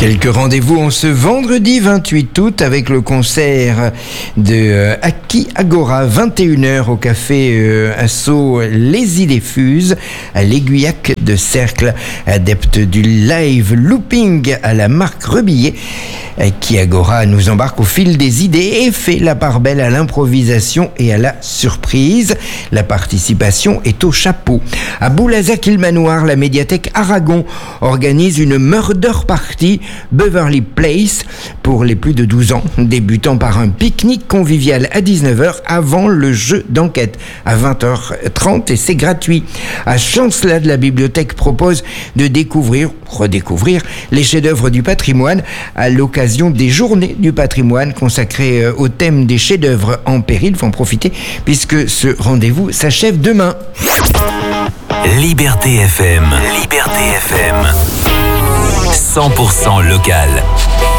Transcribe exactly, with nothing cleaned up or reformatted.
Quelques rendez-vous en ce vendredi vingt-huit août avec le concert de euh, Aki Agora, vingt et une heures au café euh, Asso Les Idées Fuses à l'Aiguillac de Cercle. Adepte du live looping à la marque Rebillet, Aki Agora nous embarque au fil des idées et fait la part belle à l'improvisation et à la surprise. La participation est au chapeau. À Boulazac-Île-Manoir, la médiathèque Aragon organise une murder party Beverly Place pour les plus de douze ans, débutant par un pique-nique convivial à dix-neuf heures avant le jeu d'enquête à vingt heures trente et c'est gratuit. À Chancelade, la bibliothèque propose de découvrir, redécouvrir les chefs-d'œuvre du patrimoine à l'occasion des journées du patrimoine consacrées au thème des chefs-d'œuvre en péril. Il faut en profiter puisque ce rendez-vous s'achève demain. Liberté F M. Liberté F M. cent pour cent local.